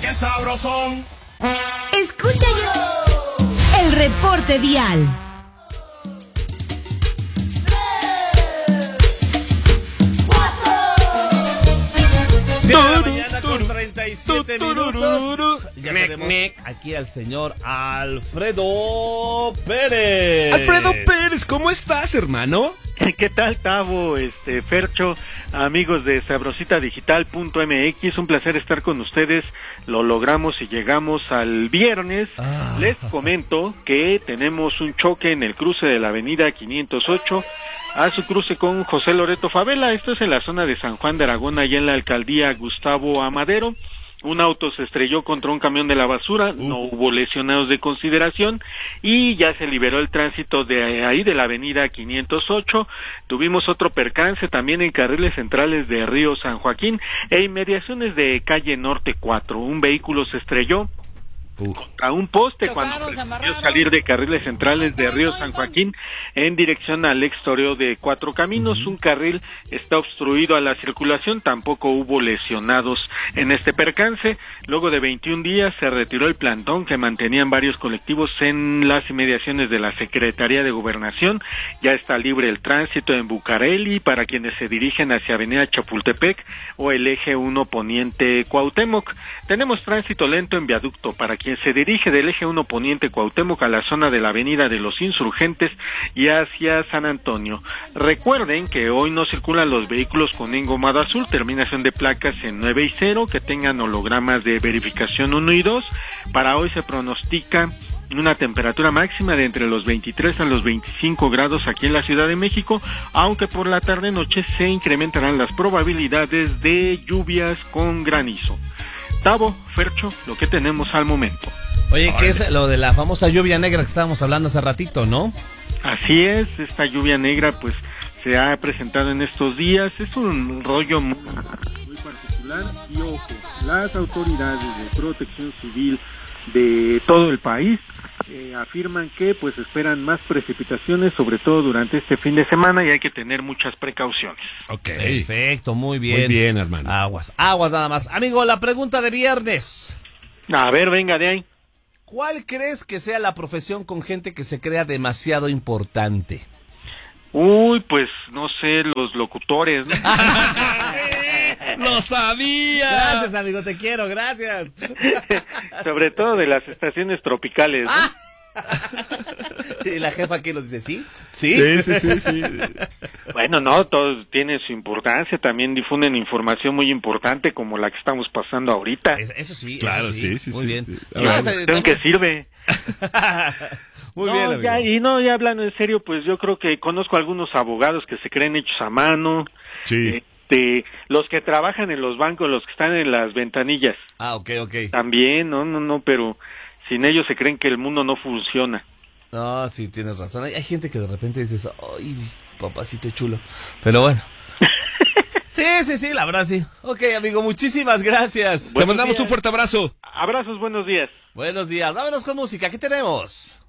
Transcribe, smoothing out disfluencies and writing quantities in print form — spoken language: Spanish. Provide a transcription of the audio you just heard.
qué sabrosón. Escucha ya el reporte vial. De la mañana con 37 minutos. Ya tenemos aquí al señor Alfredo Pérez. Alfredo Pérez, ¿cómo estás, hermano? ¿Qué tal, Tavo, Fercho, amigos de sabrositadigital.mx? Un placer estar con ustedes. Lo logramos y llegamos al viernes. Les comento que tenemos un choque en el cruce de la avenida 508 a su cruce con José Loreto Favela. Esto es en la zona de San Juan de Aragón, allá en la alcaldía Gustavo Amadero. Un auto se estrelló contra un camión de la basura, no hubo lesionados de consideración y ya se liberó el tránsito de ahí de la avenida 508. Tuvimos otro percance también en carriles centrales de Río San Joaquín e inmediaciones de calle Norte 4. Un vehículo se estrelló contra un poste cuando pretendió salir de carriles centrales de Río San Joaquín en dirección al extoreo de Cuatro Caminos. Un carril está obstruido a la circulación, tampoco hubo lesionados en este percance. Luego de 21 días se retiró el plantón que mantenían varios colectivos en las inmediaciones de la Secretaría de Gobernación. Ya está libre el tránsito en Bucareli para quienes se dirigen hacia Avenida Chapultepec o el eje 1 Poniente Cuauhtémoc. Tenemos tránsito lento en viaducto para quien se dirige del eje 1 Poniente Cuauhtémoc a la zona de la Avenida de los Insurgentes y hacia San Antonio. Recuerden que hoy no circulan los vehículos con engomado azul, terminación de placas en 9 y 0, que tengan hologramas de verificación 1 y 2. Para hoy se pronostica una temperatura máxima de entre los 23 a los 25 grados aquí en la Ciudad de México, aunque por la tarde-noche se incrementarán las probabilidades de lluvias con granizo. Tavo, Fercho, lo que tenemos al momento. Oye, ¿qué es lo de la famosa lluvia negra que estábamos hablando hace ratito, no? Así es, esta lluvia negra pues se ha presentado en estos días. Es un rollo muy particular y ojo, las autoridades de protección civil de todo el país afirman que pues esperan más precipitaciones, sobre todo durante este fin de semana, y hay que tener muchas precauciones. Ok. Perfecto, muy bien. Muy bien, hermano. Aguas nada más. Amigo, la pregunta de viernes. A ver, venga de ahí. ¿Cuál crees que sea la profesión con gente que se crea demasiado importante? Uy, pues no sé, los locutores, ¿no? ¡Lo sabía! Gracias, amigo, te quiero, gracias. Sobre todo de las estaciones tropicales, ¿no? ¿Y la jefa qué nos dice? ¿Sí? Sí. Bueno, no, todo tiene su importancia, también difunden información muy importante como la que estamos pasando ahorita. Eso sí, Claro, eso sí. Muy bien. ¿En qué sirve? Muy bien, amigo. Ya hablando en serio, pues yo creo que conozco algunos abogados que se creen hechos a mano. Sí. Los que trabajan en los bancos, los que están en las ventanillas. Ok. También, no, pero sin ellos se creen que el mundo no funciona. No, sí, tienes razón. Hay gente que de repente dices, ay, papacito chulo. Pero bueno. Sí, la verdad sí. Ok, amigo, muchísimas gracias. Te mandamos un fuerte abrazo. Abrazos, buenos días. Buenos días. Vámonos con música. ¿Qué tenemos?